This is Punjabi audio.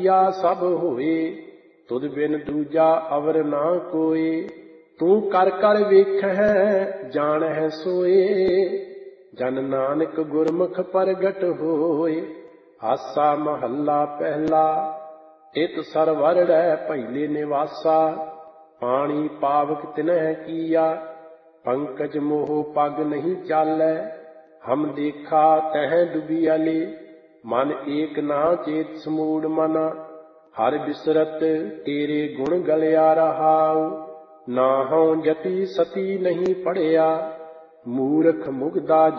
ਕੀਆ ਸਭ ਹੋਏ, ਤੁਧ ਬਿਨ ਦੂਜਾ ਅਵਰ ਨਾ ਕੋਏ। ਤੂੰ ਕਰ ਕਰ ਵੇਖਹਿ ਜਾਣਹਿ ਸੋਏ, ਜਨ ਨਾਨਕ ਗੁਰਮੁਖ ਪ੍ਰਗਟ ਹੋਏ। ਆਸਾ ਮਹੱਲਾ ਪਹਿਲਾ। ਇਤ ਸਰਵਰੜੈ ਪਹਿਲੇ ਨਿਵਾਸਾ, ਪਾਣੀ ਪਾਵਕ ਤਿਨਹਿ ਕੀਆ। ਪੰਕਜ ਮੋਹ ਪਗ ਨਹੀਂ ਚਾਲੈ, ਹਮ ਦੇਖਾ ਤਹਿ ਡੁਬਿਆਲੇ। ਮਨ ਏਕ ਨਾ ਚੇਤ ਸਮੂੜ ਮਨਾ, ਹਰਿ ਬਿਸਰਤ ਤੇਰੇ ਗੁਣ ਗਲਿਆ ਰਹਾਉ। ਨਾਹੰ ਜਤੀ ਸਤੀ ਨਹੀਂ ਪੜਿਆ, ਮੂਰਖ ਮੁਗਦਾ